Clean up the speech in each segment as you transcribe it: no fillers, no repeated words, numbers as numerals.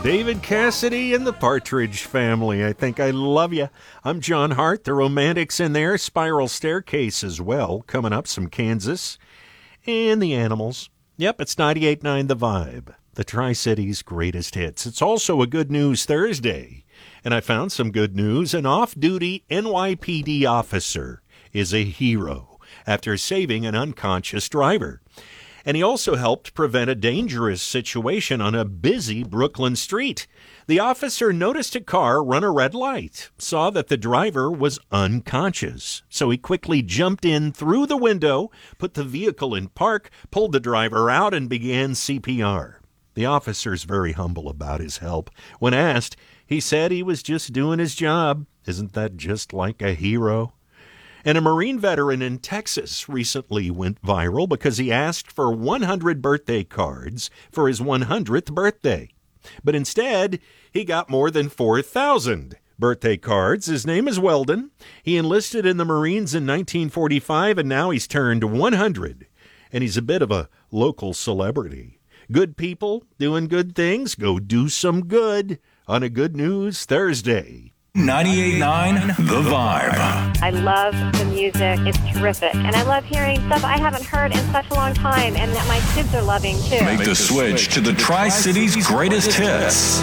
David Cassidy and the Partridge Family. I think I love you. I'm John Hart. The Romantics in there. Spiral Staircase as well. Coming up, some Kansas. And the Animals. Yep, it's 98.9 The Vibe. The Tri-Cities greatest hits. It's also a Good News Thursday. And I found some good news. An off-duty NYPD officer is a hero after saving an unconscious driver. And he also helped prevent a dangerous situation on a busy Brooklyn street. The officer noticed a car run a red light, saw that the driver was unconscious. So he quickly jumped in through the window, put the vehicle in park, pulled the driver out, and began CPR. The officer's very humble about his help. When asked, he said he was just doing his job. Isn't that just like a hero? And a Marine veteran in Texas recently went viral because he asked for 100 birthday cards for his 100th birthday. But instead, he got more than 4,000 birthday cards. His name is Weldon. He enlisted in the Marines in 1945, and now he's turned 100. And he's a bit of a local celebrity. Good people doing good things. Go do some good on a Good News Thursday. 98.9 The Vibe. I love the music. It's terrific. And I love hearing stuff I haven't heard in such a long time and that my kids are loving, too. Make the switch to the Tri-Cities greatest hits.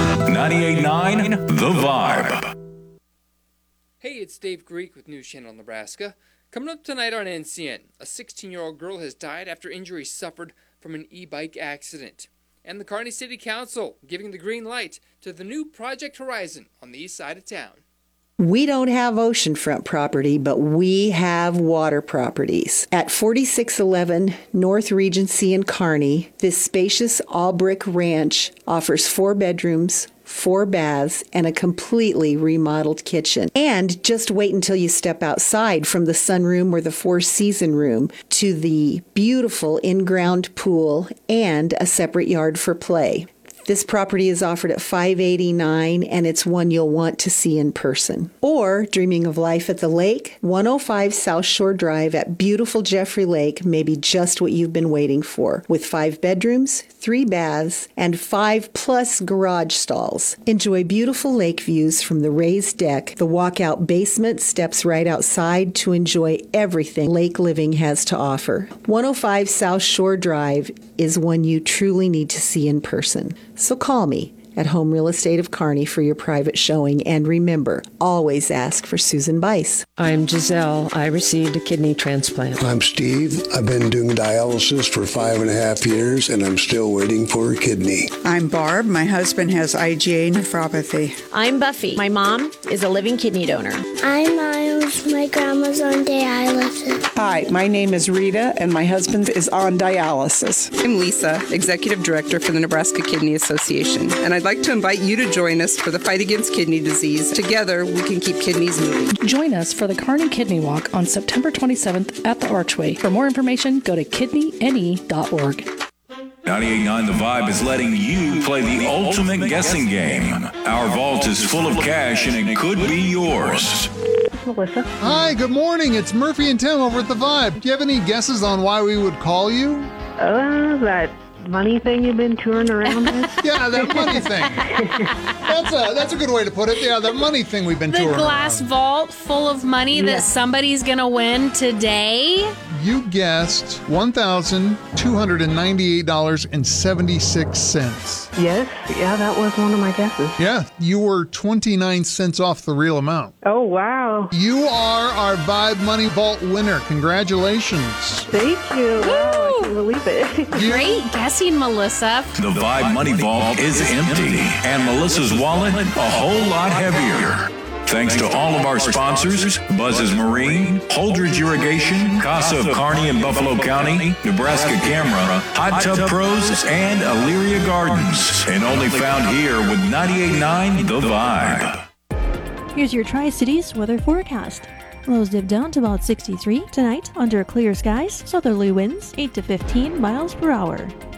98.9 The Vibe. Hey, it's Dave Greek with News Channel Nebraska. Coming up tonight on NCN, a 16-year-old girl has died after injuries suffered from an e-bike accident. And the Kearney City Council giving the green light to the new Project Horizon on the east side of town. We don't have oceanfront property, but we have water properties. At 4611 North Regency in Kearney, this spacious all-brick ranch offers 4 bedrooms, 4 baths, and a completely remodeled kitchen. And just wait until you step outside from the sunroom or the four-season room to the beautiful in-ground pool and a separate yard for play. This property is offered at $589, and it's one you'll want to see in person. Or, dreaming of life at the lake, 105 South Shore Drive at beautiful Jeffrey Lake may be just what you've been waiting for, with 5 bedrooms, 3 baths, and 5+ garage stalls. Enjoy beautiful lake views from the raised deck. The walkout basement steps right outside to enjoy everything lake living has to offer. 105 South Shore Drive is one you truly need to see in person. So call me at Home Real Estate of Kearney for your private showing. And remember, always ask for Susan Bice. I'm Giselle. I received a kidney transplant. I'm Steve. I've been doing dialysis for 5.5 years, and I'm still waiting for a kidney. I'm Barb. My husband has IgA nephropathy. I'm Buffy. My mom is a living kidney donor. I'm Miles. My grandma's on dialysis. Hi, my name is Rita, and my husband is on dialysis. I'm Lisa, Executive Director for the Nebraska Kidney Association, and I'd like to invite you to join us for the fight against kidney disease. Together, we can keep kidneys moving. Join us for the Kearney Kidney Walk on September 27th at the Archway. For more information, go to kidneyne.org. 98.9 The Vibe is letting you play the ultimate guessing game. Our vault is full of cash, and it could be yours. Melissa. Hi, good morning. It's Murphy and Tim over at The Vibe. Do you have any guesses on why we would call you? That money thing you've been touring around with? Yeah, that money thing. That's a good way to put it. Yeah, that money thing we've been touring around. The glass vault full of money that somebody's going to win today? You guessed $1,298.76. Yes, yeah, that was one of my guesses. Yeah, you were 29 cents off the real amount. Oh, wow. You are our Vibe Money Vault winner. Congratulations. Thank you. Wow, I can't believe it. Great guessing, Melissa. The Vibe Money Vault is empty, and Melissa's wallet a whole lot heavier. Thanks to all of our sponsors, Buzz's Marine, Holdridge Irrigation, Casa of Kearney and Buffalo County, Nebraska Camera, Hot Tub Pros, and Elyria Gardens. And only found here with 98.9 The Vibe. Here's your Tri-Cities weather forecast. Lows dip down to about 63 tonight under clear skies. Southerly winds 8 to 15 miles per hour.